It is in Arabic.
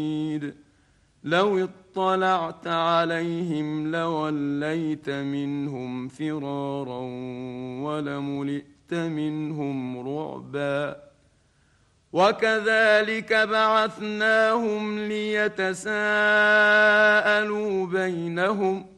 لو اطلعت عليهم لوليت منهم فرارا ولملئت منهم رعبا وكذلك بعثناهم ليتساءلوا بينهم